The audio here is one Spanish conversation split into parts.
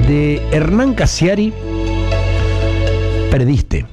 de Hernán Casiari, Perdiste.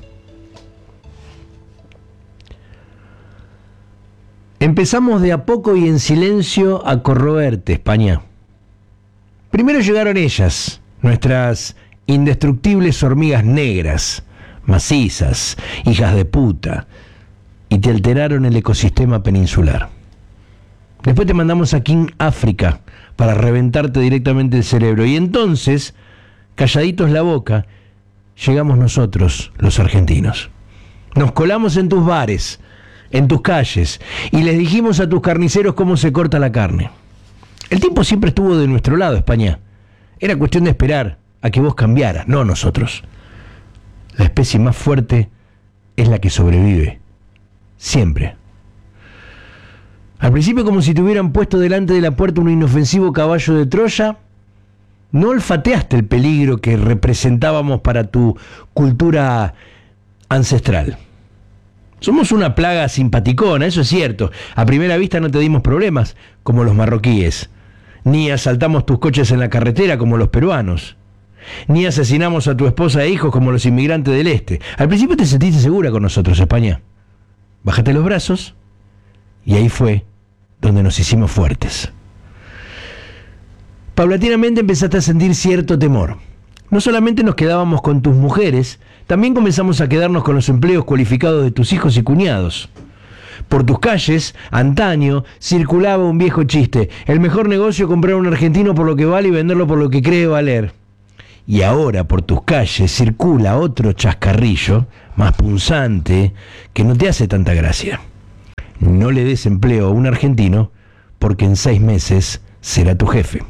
Empezamos de a poco y en silencio a corroerte, España. Primero llegaron ellas, nuestras indestructibles hormigas negras, macizas, hijas de puta, y te alteraron el ecosistema peninsular. Después te mandamos a King África para reventarte directamente el cerebro. Y entonces, calladitos la boca, llegamos nosotros, los argentinos. Nos colamos en tus bares, en tus calles, y les dijimos a tus carniceros cómo se corta la carne. El tiempo siempre estuvo de nuestro lado, España. Era cuestión de esperar a que vos cambiaras, no nosotros. La especie más fuerte es la que sobrevive. Siempre. Al principio, como si te hubieran puesto delante de la puerta un inofensivo caballo de Troya, no olfateaste el peligro que representábamos para tu cultura ancestral. Somos una plaga simpaticona, eso es cierto. A primera vista no te dimos problemas, como los marroquíes. Ni asaltamos tus coches en la carretera, como los peruanos. Ni asesinamos a tu esposa e hijos, como los inmigrantes del este. Al principio te sentiste segura con nosotros, España. Bájate los brazos, y ahí fue donde nos hicimos fuertes. Paulatinamente empezaste a sentir cierto temor. No solamente nos quedábamos con tus mujeres, también comenzamos a quedarnos con los empleos cualificados de tus hijos y cuñados. Por tus calles, antaño, circulaba un viejo chiste: el mejor negocio es comprar a un argentino por lo que vale y venderlo por lo que cree valer. Y ahora por tus calles circula otro chascarrillo, más punzante, que no te hace tanta gracia. No le des empleo a un argentino, porque en 6 meses será tu jefe.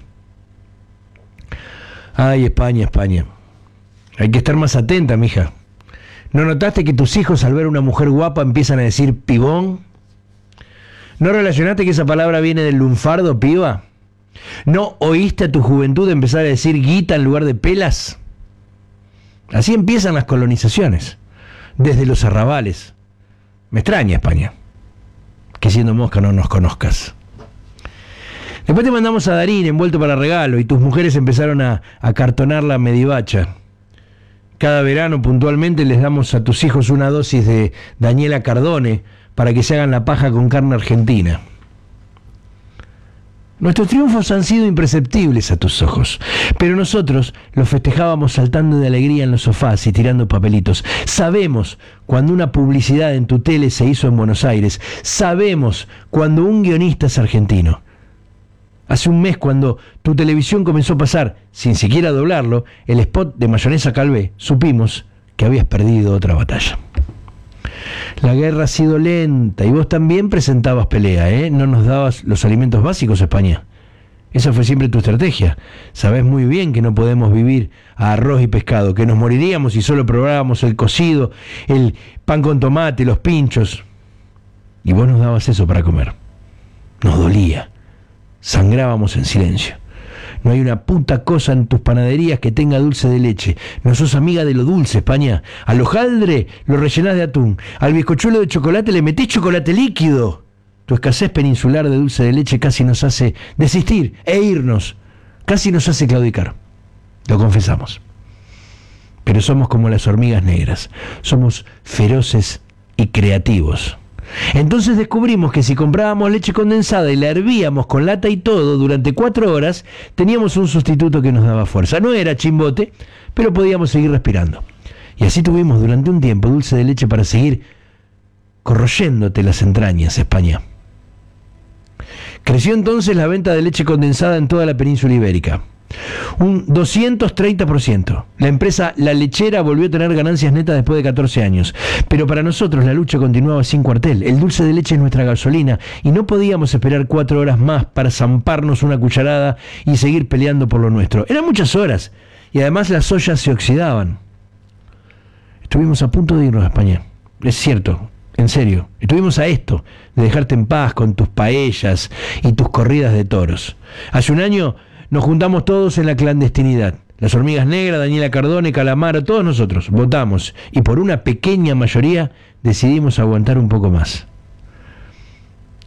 Ay, España, España. Hay que estar más atenta, mija. ¿No notaste que tus hijos al ver a una mujer guapa empiezan a decir pibón? ¿No relacionaste que esa palabra viene del lunfardo, piba? ¿No oíste a tu juventud empezar a decir guita en lugar de pelas? Así empiezan las colonizaciones, desde los arrabales. Me extraña, España, que siendo mosca no nos conozcas. Después te mandamos a Darín envuelto para regalo y tus mujeres empezaron a cartonar la medivacha. Cada verano puntualmente les damos a tus hijos una dosis de Daniela Cardone para que se hagan la paja con carne argentina. Nuestros triunfos han sido imperceptibles a tus ojos, pero nosotros los festejábamos saltando de alegría en los sofás y tirando papelitos. Sabemos cuando una publicidad en tu tele se hizo en Buenos Aires. Sabemos cuando un guionista es argentino. Hace un mes, cuando tu televisión comenzó a pasar, sin siquiera doblarlo, el spot de Mayonesa Calvé, supimos que habías perdido otra batalla. La guerra ha sido lenta y vos también presentabas pelea, ¿eh? No nos dabas los alimentos básicos, España. Esa fue siempre tu estrategia. Sabés muy bien que no podemos vivir a arroz y pescado, que nos moriríamos si solo probábamos el cocido, el pan con tomate, los pinchos. Y vos nos dabas eso para comer. Nos dolía. Sangrábamos en silencio. No hay una puta cosa en tus panaderías que tenga dulce de leche. No sos amiga de lo dulce, España. Al hojaldre lo rellenás de atún. Al bizcochuelo de chocolate le metés chocolate líquido. Tu escasez peninsular de dulce de leche casi nos hace desistir e irnos. Casi nos hace claudicar. Lo confesamos. Pero somos como las hormigas negras. Somos feroces y creativos. Entonces descubrimos que si comprábamos leche condensada y la hervíamos con lata y todo durante 4 horas, teníamos un sustituto que nos daba fuerza. No era chimbote, pero podíamos seguir respirando. Y así tuvimos durante un tiempo dulce de leche para seguir corroyéndote las entrañas, España. Creció entonces la venta de leche condensada en toda la península ibérica. Un 230%. La empresa La Lechera volvió a tener ganancias netas después de 14 años. Pero para nosotros la lucha continuaba sin cuartel. El dulce de leche es nuestra gasolina y no podíamos esperar 4 horas más para zamparnos una cucharada y seguir peleando por lo nuestro. Eran muchas horas y además las ollas se oxidaban. Estuvimos a punto de irnos a España. Es cierto, en serio. Estuvimos a esto, de dejarte en paz con tus paellas y tus corridas de toros. Hace un año nos juntamos todos en la clandestinidad. Las hormigas negras, Daniela Cardone, Calamaro, todos nosotros votamos y por una pequeña mayoría decidimos aguantar un poco más.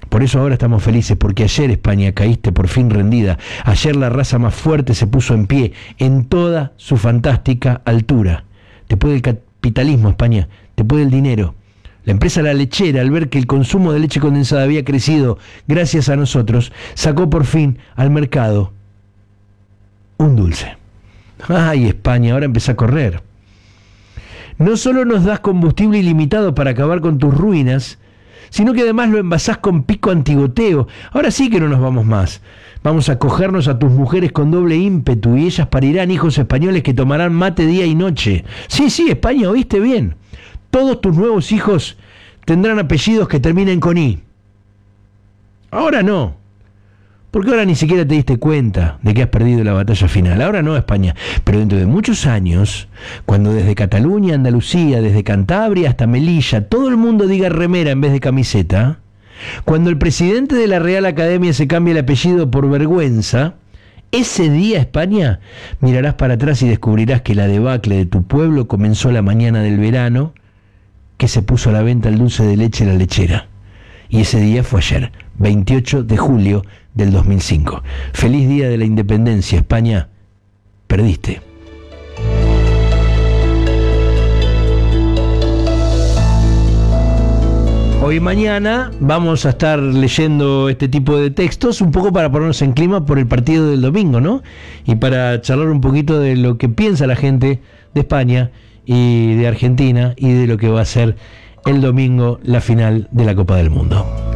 Por eso ahora estamos felices, porque ayer, España, caíste por fin rendida. Ayer la raza más fuerte se puso en pie, en toda su fantástica altura. Te puede el capitalismo, España, te puede el dinero. La empresa La Lechera, al ver que el consumo de leche condensada había crecido gracias a nosotros, sacó por fin al mercado un dulce. ¡Ay, España, ahora empieza a correr! No solo nos das combustible ilimitado para acabar con tus ruinas, sino que además lo envasás con pico antigoteo. Ahora sí que no nos vamos más. Vamos a cogernos a tus mujeres con doble ímpetu y ellas parirán hijos españoles que tomarán mate día y noche. Sí, España, oíste bien. Todos tus nuevos hijos tendrán apellidos que terminen con I. Ahora no. Porque ahora ni siquiera te diste cuenta de que has perdido la batalla final. Ahora no, España. Pero dentro de muchos años, cuando desde Cataluña, Andalucía, desde Cantabria hasta Melilla, todo el mundo diga remera en vez de camiseta, cuando el presidente de la Real Academia se cambie el apellido por vergüenza, ese día, España, mirarás para atrás y descubrirás que la debacle de tu pueblo comenzó la mañana del verano, que se puso a la venta el dulce de leche La Lechera. Y ese día fue ayer, 28 de julio del 2005. Feliz Día de la Independencia, España. Perdiste. Hoy y mañana vamos a estar leyendo este tipo de textos un poco para ponernos en clima por el partido del domingo, ¿no? Y para charlar un poquito de lo que piensa la gente de España y de Argentina y de lo que va a ser el domingo la final de la Copa del Mundo.